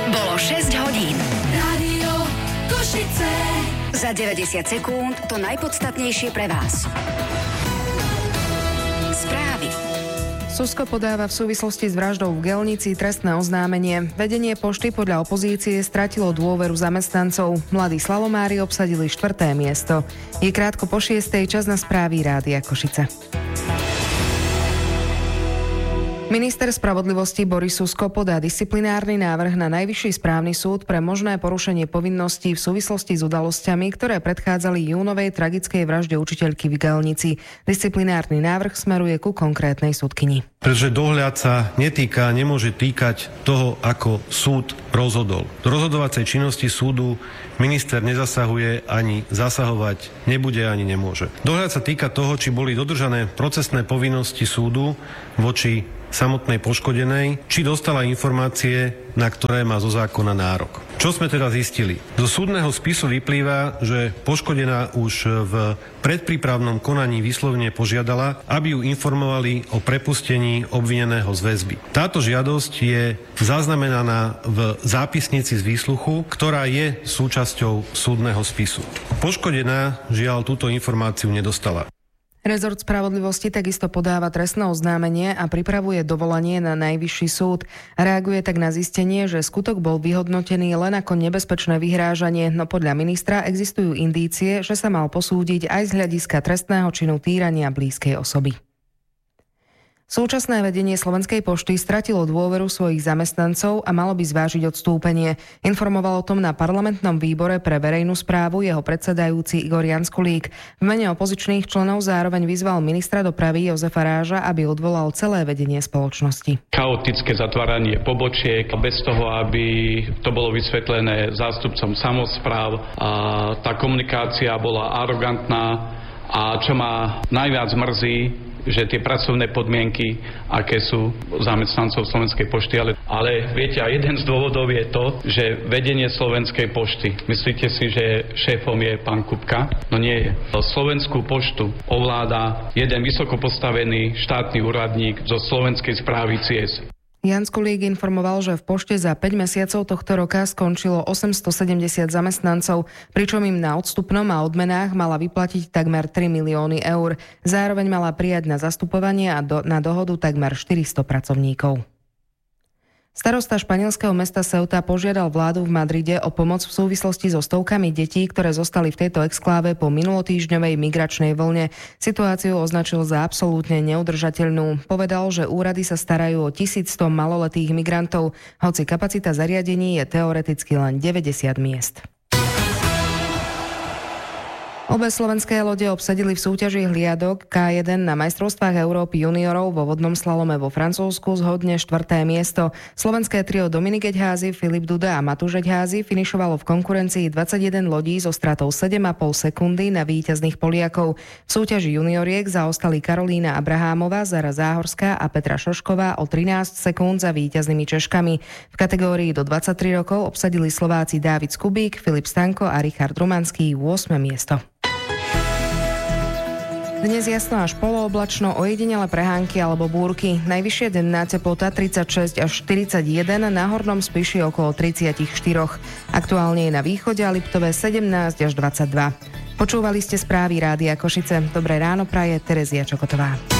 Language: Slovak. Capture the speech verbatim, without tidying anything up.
Bolo šesť hodín. Rádio Košice. Za deväťdesiat sekúnd to najpodstatnejšie pre vás. Správy. Susko podáva v súvislosti s vraždou v Gelnici trestné oznámenie. Vedenie pošty podľa opozície stratilo dôveru zamestnancov. Mladí slalomári obsadili štvrté miesto. Je krátko po šiestej, čas na správy Rádia Košice. Minister spravodlivosti Boris Susko podá disciplinárny návrh na Najvyšší správny súd pre možné porušenie povinností v súvislosti s udalosťami, ktoré predchádzali júnovej tragickej vražde učiteľky v Gelnici. Disciplinárny návrh smeruje ku konkrétnej súdkyni. Pretože dohľad sa netýka, nemôže týkať toho, ako súd rozhodol. Do rozhodovacej činnosti súdu minister nezasahuje, ani zasahovať nebude, ani nemôže. Dohľad sa týka toho, či boli dodržané procesné povinnosti súdu voči samotnej poškodenej, či dostala informácie, na ktoré má zo zákona nárok. Čo sme teda zistili? Zo súdneho spisu vyplýva, že poškodená už v predprípravnom konaní výslovne požiadala, aby ju informovali o prepustení obvineného z väzby. Táto žiadosť je zaznamenaná v zápisnici z výsluchu, ktorá je súčasťou súdneho spisu. Poškodená žiaľ túto informáciu nedostala. Rezort spravodlivosti takisto podáva trestné oznámenie a pripravuje dovolanie na Najvyšší súd. Reaguje tak na zistenie, že skutok bol vyhodnotený len ako nebezpečné vyhrážanie, no podľa ministra existujú indície, že sa mal posúdiť aj z hľadiska trestného činu týrania blízkej osoby. Súčasné vedenie Slovenskej pošty stratilo dôveru svojich zamestnancov a malo by zvážiť odstúpenie. Informoval o tom na parlamentnom výbore pre verejnú správu jeho predsedajúci Igor Janskulík. V mene opozičných členov zároveň vyzval ministra dopravy Jozefa Ráža, aby odvolal celé vedenie spoločnosti. Chaotické zatváranie pobočiek bez toho, aby to bolo vysvetlené zástupcom samospráv. A tá komunikácia bola arogantná a čo ma najviac mrzí, že tie pracovné podmienky, aké sú zamestnancov Slovenskej pošty, ale, ale viete, a jeden z dôvodov je to, že vedenie Slovenskej pošty, myslíte si, že šéfom je pán Kupka? No nie je. Slovenskú poštu ovláda jeden vysoko postavený štátny úradník zo Slovenskej správy cé es. Janskulík informoval, že v pošte za päť mesiacov tohto roka skončilo osemstosedemdesiat zamestnancov, pričom im na odstupnom a odmenách mala vyplatiť takmer tri milióny eur. Zároveň mala prijať na zastupovanie a do, na dohodu takmer štyristo pracovníkov. Starosta španielského mesta Ceuta požiadal vládu v Madride o pomoc v súvislosti so stovkami detí, ktoré zostali v tejto exkláve po minulotýždňovej migračnej vlne. Situáciu označil za absolútne neudržateľnú. Povedal, že úrady sa starajú o tisícsto maloletých migrantov, hoci kapacita zariadení je teoreticky len deväťdesiat miest. Obe slovenské lode obsadili v súťaži hliadok ká jeden na majstrovstvách Európy juniorov vo vodnom slalome vo Francúzsku zhodne štvrté miesto. Slovenské trio Dominik Eďházy, Filip Duda a Matúš Eďházy finišovalo v konkurencii dvadsaťjeden lodí so stratou sedem a pol sekundy na víťazných Poliakov. V súťaži junioriek zaostali Karolína Abrahámová, Zara Záhorská a Petra Šošková o trinásť sekúnd za víťaznými Češkami. V kategórii do dvadsaťtri rokov obsadili Slováci Dávid Skubík, Filip Stanko a Richard Rumanský ôsme miesto. Dnes jasno až polooblačno, ojedinele prehánky alebo búrky. Najvyššia denná teplota tridsaťšesť až štyridsaťjeden, na Hornom Spiši okolo tridsaťštyri. Aktuálne je na východe a Liptove sedemnásť až dvadsaťdva. Počúvali ste správy Rádia Košice. Dobré ráno praje Terezia Čokotová.